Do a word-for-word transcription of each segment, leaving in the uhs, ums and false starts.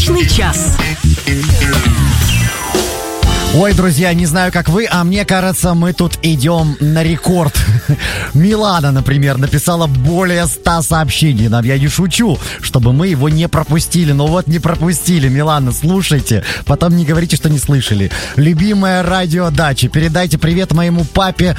Удачный час. Ой, друзья, не знаю, как вы, а мне кажется, мы тут идем на рекорд. Милана, например, написала более ста сообщений нам. Я не шучу, чтобы мы его не пропустили. Но вот не пропустили. Милана, слушайте. Потом не говорите, что не слышали. Любимая радиодача. Передайте привет моему папе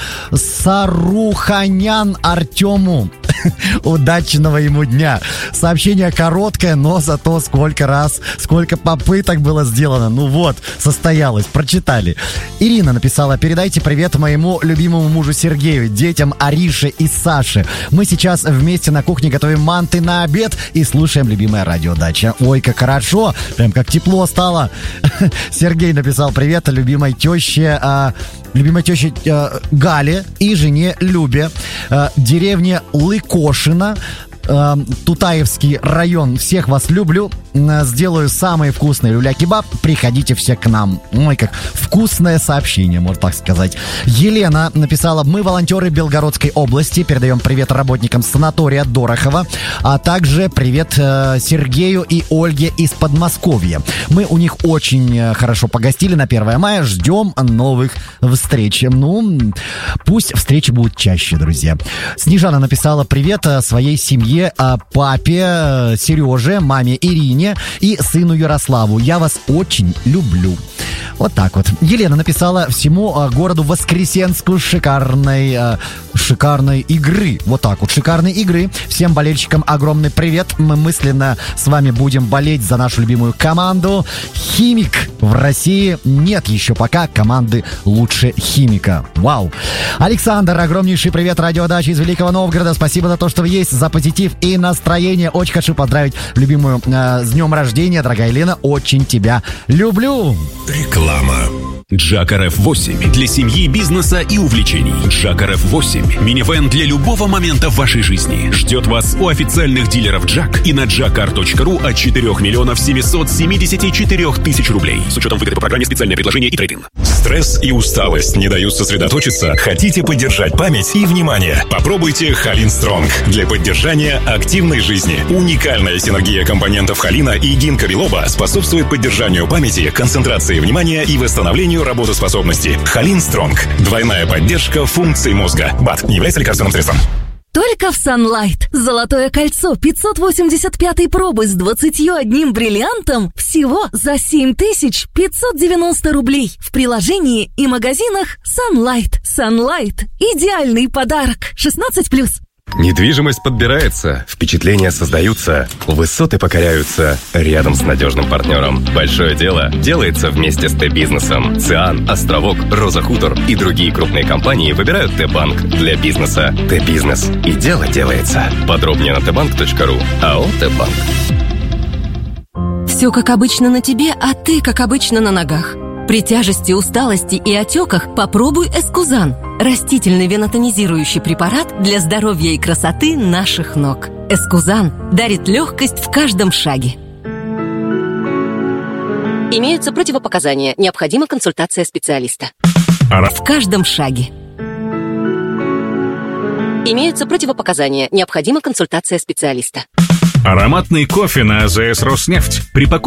Саруханян Артему. Удачного ему дня. Сообщение короткое, но зато сколько раз, сколько попыток было сделано. Ну вот, состоялось. Прочитали. Ирина написала: передайте привет моему любимому мужу Сергею, детям Арише и Саше. Мы сейчас вместе на кухне готовим манты на обед и слушаем любимая радиодача. Ой, как хорошо. Прям как тепло стало. Сергей написал: привет любимой теще, а, любимой теще а, Гале и жене Любе. А, деревня Лыкошино, а, Тутаевский район. Всех вас люблю. Сделаю самые вкусные люля-кебаб. Приходите все к нам. Ой, как вкусное сообщение, можно так сказать. Елена написала: мы волонтеры Белгородской области. Передаем привет работникам санатория Дорохова. А также привет э, Сергею и Ольге из Подмосковья. Мы у них очень хорошо погостили на первое мая. Ждем новых встреч. Ну, пусть встречи будут чаще, друзья. Снежана написала привет своей семье, папе Сереже, маме Ирине и сыну Ярославу. Я вас очень люблю. Вот так вот. Елена написала: всему а, городу Воскресенску шикарной, а, шикарной игры. Вот так вот, шикарной игры. Всем болельщикам огромный привет. Мы мысленно с вами будем болеть за нашу любимую команду. Химик. В России нет еще пока команды лучше Химика. Вау. Александр, огромнейший привет, радиодача из Великого Новгорода. Спасибо за то, что вы есть, за позитив и настроение. Очень хочу поздравить любимую э, с днем рождения, дорогая Елена. Очень тебя люблю. Реклама. Джак эр эф восемь для семьи, бизнеса и увлечений. Джак эр эф восемь – минивэн для любого момента в вашей жизни. Ждет вас у официальных дилеров Джак и на джакар точка ру от четырех миллионов семьсот семьдесят четыре тысячи рублей. С учетом выгоды по программе «Специальное предложение» и трейд-ин. Стресс и усталость не дают сосредоточиться? Хотите поддержать память и внимание? Попробуйте Холин Стронг для поддержания активной жизни. Уникальная синергия компонентов холина и гинка билоба способствует поддержанию памяти, концентрации внимания и восстановлению работоспособности. Холин Стронг. Двойная поддержка функций мозга. БАД не является лекарственным средством. Только в Sunlight. Золотое кольцо пятьсот восемьдесят пятой пробы с двадцатью одним бриллиантом всего за семь тысяч пятьсот девяносто рублей. В приложении и магазинах Sunlight. Sunlight. Идеальный подарок. шестнадцать плюс. Недвижимость подбирается, впечатления создаются, высоты покоряются рядом с надежным партнером. Большое дело делается вместе с Т-бизнесом. ЦИАН, Островок, Роза Хутор и другие крупные компании выбирают Т-банк для бизнеса. Т-бизнес. И дело делается. Подробнее на тэ банк точка ру. АО «Т-банк». Все как обычно на тебе, а ты как обычно на ногах. При тяжести, усталости и отеках попробуй Эскузан. Растительный венотонизирующий препарат для здоровья и красоты наших ног. Эскузан дарит легкость в каждом шаге. Имеются противопоказания. Необходима консультация специалиста. В каждом шаге. Имеются противопоказания. Необходима консультация специалиста. Ароматный кофе на АЗС «Роснефть». При покупке